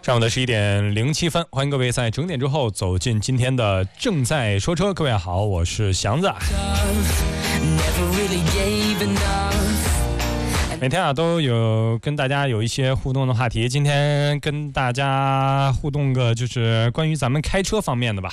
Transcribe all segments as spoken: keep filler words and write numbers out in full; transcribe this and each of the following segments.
上午的十一点零七分，欢迎各位在整点之后走进今天的正在说车。各位好，我是祥子。每天啊都有跟大家有一些互动的话题，今天跟大家互动个就是关于咱们开车方面的吧。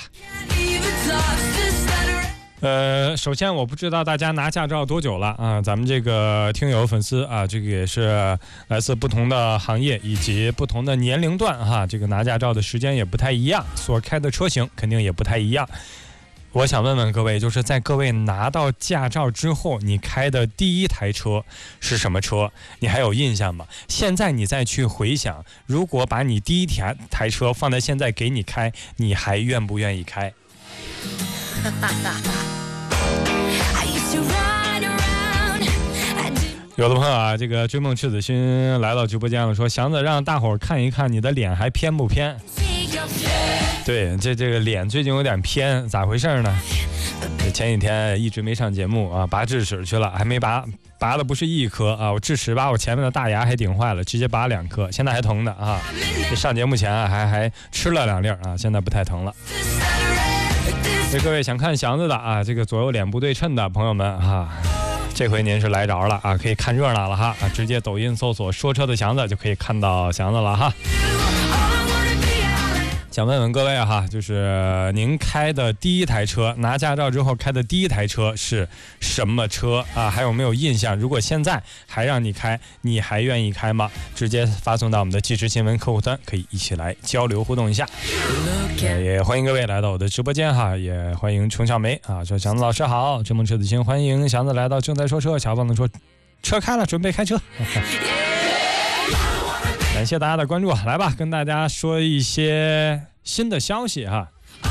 呃，首先我不知道大家拿驾照多久了啊？咱们这个听友粉丝啊，这个也是来自不同的行业以及不同的年龄段哈，这个拿驾照的时间也不太一样，所开的车型肯定也不太一样。我想问问各位，就是在各位拿到驾照之后，你开的第一台车是什么车？你还有印象吗？现在你再去回想，如果把你第一台台车放在现在给你开，你还愿不愿意开？有的朋友啊，这个追梦赤子心来到直播间了，说祥子让大伙儿看一看你的脸还偏不偏？对，这这个脸最近有点偏，咋回事呢？前几天一直没上节目啊，拔智齿去了，还没拔，拔的不是一颗啊，我智齿把我前面的大牙还顶坏了，直接拔两颗，现在还疼的啊。上节目前啊还还吃了两粒啊，现在不太疼了。所以各位想看祥子的啊，这个左右脸不对称的朋友们啊，这回您是来着了啊，可以看热闹了哈啊，直接抖音搜索说车的祥子就可以看到祥子了哈。想问问各位哈，就是您开的第一台车，拿驾照之后开的第一台车是什么车啊？还有没有印象？如果现在还让你开，你还愿意开吗？直接发送到我们的即时新闻客户端，可以一起来交流互动一下。呃、也欢迎各位来到我的直播间哈，也欢迎程小梅啊，说祥子老师好，追梦车子星，欢迎祥子来到正在说车，小胖子说车开了，准备开车。感谢大家的关注，来吧，跟大家说一些新的消息哈。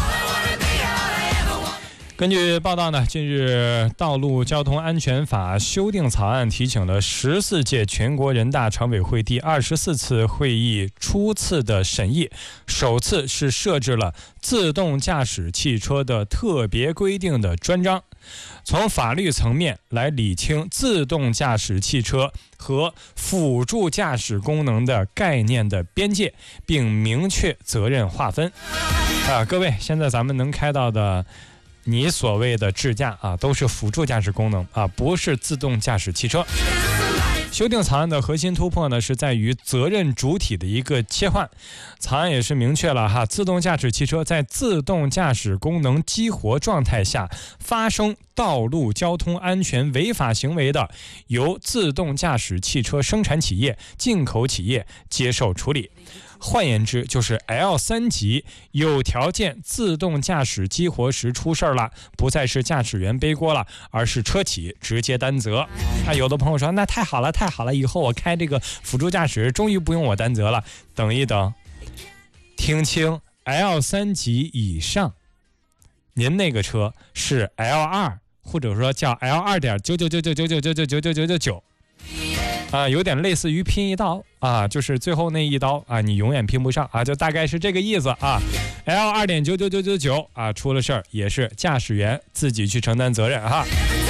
根据报道呢，近日道路交通安全法修订草案提请了十四届全国人大常委会第二十四次会议初次的审议，首次是设置了自动驾驶汽车的特别规定的专章，从法律层面来理清自动驾驶汽车和辅助驾驶功能的概念的边界，并明确责任划分。啊，各位，现在咱们能开到的你所谓的智驾啊，都是辅助驾驶功能啊，不是自动驾驶汽车。修订草案的核心突破呢，是在于责任主体的一个切换。草案也是明确了哈，自动驾驶汽车在自动驾驶功能激活状态下发生道路交通安全违法行为的，由自动驾驶汽车生产企业、进口企业接受处理。换言之，就是 L 三 级有条件自动驾驶激活时出事了，不再是驾驶员背锅了，而是车企直接担责。啊，有的朋友说那太好了太好了，以后我开这个辅助驾驶终于不用我担责了。等一等，听清 L 三 级以上，您那个车是 L 二，或者说叫 L 二点九九九九九九九九九九九九九。啊，有点类似于拼一刀啊，就是最后那一刀啊，你永远拼不上啊，就大概是这个意思啊。L 二点九九九九九啊，出了事儿也是驾驶员自己去承担责任哈。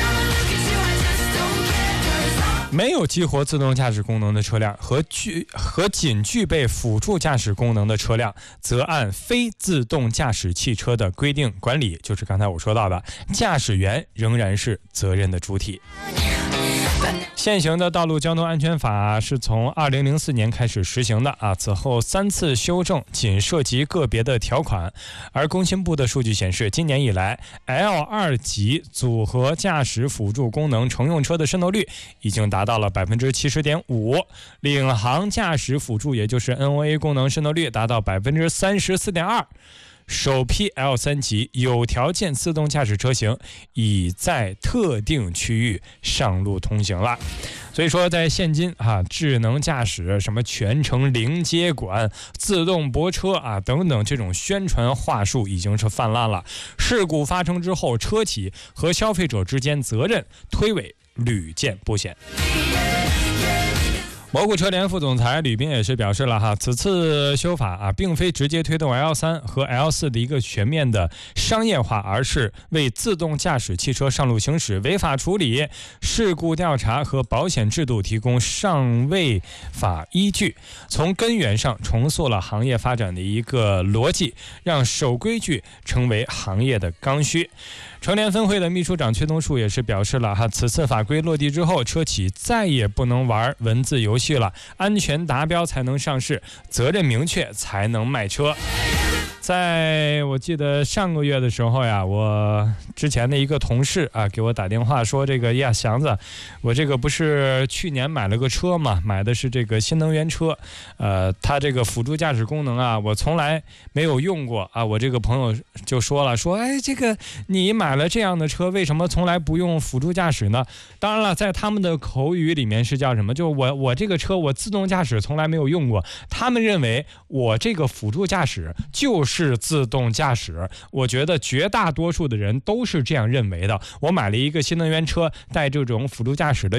没有激活自动驾驶功能的车辆和具和仅具备辅助驾驶功能的车辆，则按非自动驾驶汽车的规定管理，就是刚才我说到的，驾驶员仍然是责任的主体。现行的道路交通安全法是从二零零四年开始实行的啊，此后三次修正仅涉及个别的条款。而工信部的数据显示，今年以来 L 二 级组合驾驶辅助功能乘用车的渗透率已经达到了 百分之七十点五， 领航驾驶辅助也就是 N O A 功能渗透率达到 百分之三十四点二。首批 L 三 级有条件自动驾驶车型已在特定区域上路通行了。所以说在现今啊，智能驾驶、什么全程零接管、自动泊车啊等等这种宣传话术已经是泛滥了。事故发生之后，车企和消费者之间责任推诿屡见不鲜。 蘑菇车联副总裁吕斌也是表示了哈，此次修法啊，并非直接推动 L 三 和 L 四 的一个全面的商业化，而是为自动驾驶汽车上路行驶、违法处理、事故调查和保险制度提供上位法依据，从根源上重塑了行业发展的一个逻辑，让守规矩成为行业的刚需。成联分会的秘书长阙东树也是表示了哈，此次法规落地之后，车企再也不能玩文字游戏了，安全达标才能上市，责任明确才能卖车。在我记得上个月的时候呀，我之前的一个同事啊给我打电话说，这个呀祥子，我这个不是去年买了个车嘛，买的是这个新能源车，呃，它这个辅助驾驶功能啊，我从来没有用过啊。我这个朋友就说了，说哎，这个你买了这样的车，为什么从来不用辅助驾驶呢？当然了，在他们的口语里面是叫什么？就我我这个车我自动驾驶从来没有用过，他们认为我这个辅助驾驶就是是自动驾驶，我觉得绝大多数的人都是这样认为的。我买了一个新能源车，带这种辅助驾驶的